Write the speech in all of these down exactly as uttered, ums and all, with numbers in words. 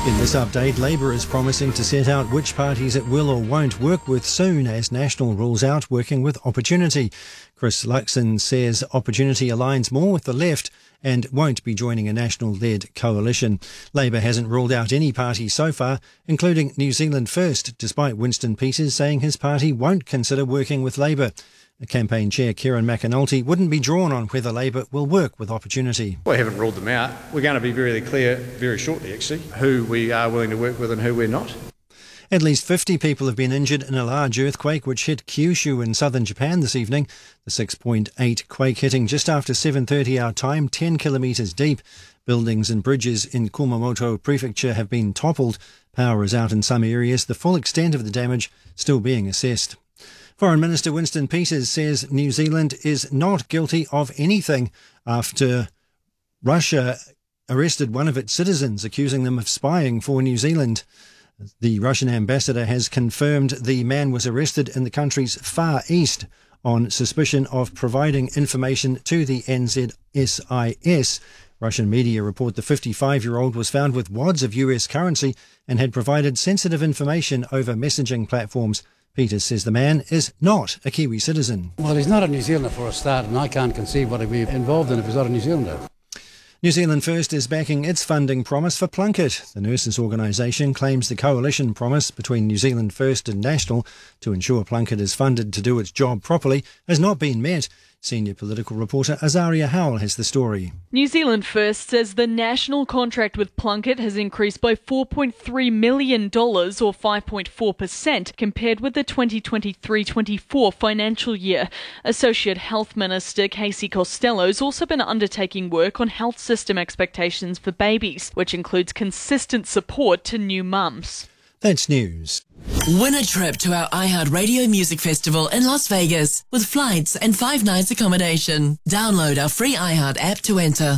In this update, Labour is promising to set out which parties it will or won't work with soon as National rules out working with Opportunity. Chris Luxon says Opportunity aligns more with the left and won't be joining a National-led coalition. Labour hasn't ruled out any party so far, including New Zealand First, despite Winston Peters saying his party won't consider working with Labour. The campaign chair, Kieran McAnulty, wouldn't be drawn on whether Labour will work with Opportunity. We haven't ruled them out. We're going to be very clear very shortly, actually, who we are willing to work with and who we're not. At least fifty people have been injured in a large earthquake which hit Kyushu in southern Japan this evening. The six point eight quake hitting just after seven thirty our time, ten kilometres deep. Buildings and bridges in Kumamoto Prefecture have been toppled. Power is out in some areas. The full extent of the damage still being assessed. Foreign Minister Winston Peters says New Zealand is not guilty of anything after Russia arrested one of its citizens, accusing them of spying for New Zealand. The Russian ambassador has confirmed the man was arrested in the country's far east on suspicion of providing information to the N Z S I S. Russian media report the fifty-five-year-old was found with wads of U S currency and had provided sensitive information over messaging platforms. Peters says the man is not a Kiwi citizen. Well, he's not a New Zealander for a start, and I can't conceive what he'd be involved in if he's not a New Zealander. New Zealand First is backing its funding promise for Plunket. The nurses' organisation claims the coalition promise between New Zealand First and National to ensure Plunket is funded to do its job properly has not been met. Senior political reporter Azaria Howell has the story. New Zealand First says the national contract with Plunket has increased by four point three million dollars or five point four percent compared with the twenty twenty-three twenty-four financial year. Associate Health Minister Casey Costello has also been undertaking work on health system expectations for babies, which includes consistent support to new mums. That's news. Win a trip to our iHeartRadio Music Festival in Las Vegas with flights and five nights accommodation. Download our free iHeart app to enter.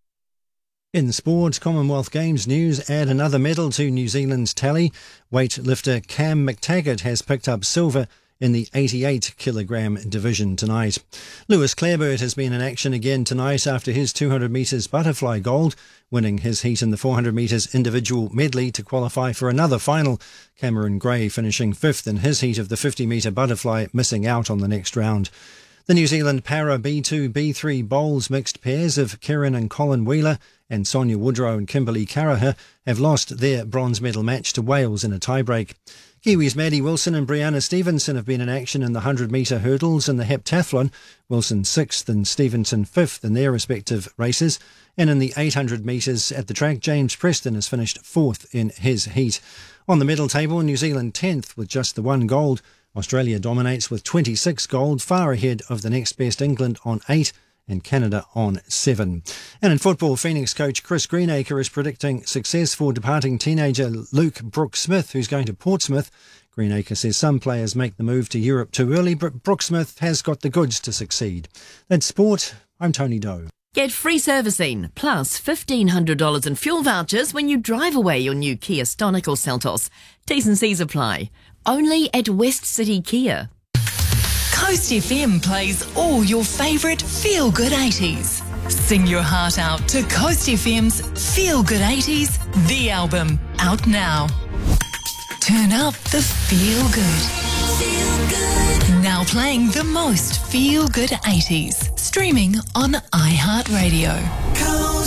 In sport, Commonwealth Games news add another medal to New Zealand's tally. Weightlifter Cam McTaggart has picked up silver in the eighty-eight kilogram division tonight. Lewis Clareburt has been in action again tonight after his two hundred metres butterfly gold, winning his heat in the four hundred metres individual medley to qualify for another final. Cameron Gray finishing fifth in his heat of the fifty metre butterfly, missing out on the next round. The New Zealand Para B two B three bowls mixed pairs of Kieran and Colin Wheeler and Sonia Woodrow and Kimberly Caraher have lost their bronze medal match to Wales in a tiebreak. Kiwis Maddie Wilson and Brianna Stevenson have been in action in the one hundred metre hurdles and the heptathlon. Wilson sixth and Stevenson fifth in their respective races. And in the eight hundred metres at the track, James Preston has finished fourth in his heat. On the medal table, New Zealand tenth with just the one gold. Australia dominates with twenty-six gold, far ahead of the next best England on eight and Canada on seven. And in football, Phoenix coach Chris Greenacre is predicting success for departing teenager Luke Brooke-Smith, who's going to Portsmouth. Greenacre says some players make the move to Europe too early, but Brooke-Smith has got the goods to succeed. That's sport. I'm Tony Doe. Get free servicing, plus fifteen hundred dollars in fuel vouchers when you drive away your new Kia Stonic or Seltos. T's and C's apply. Only at West City Kia. Coast F M plays all your favourite feel-good eighties. Sing your heart out to Coast F M's Feel Good eighties, the album, out now. Turn up the feel good. Feel good. Now playing the most feel-good eighties. Streaming on iHeartRadio.